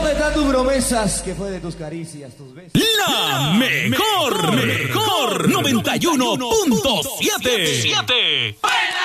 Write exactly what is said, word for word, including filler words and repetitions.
¿Dónde están tus promesas? ¿Qué fue de tus caricias, tus besos? La mejor, mejor, noventa y uno punto siete.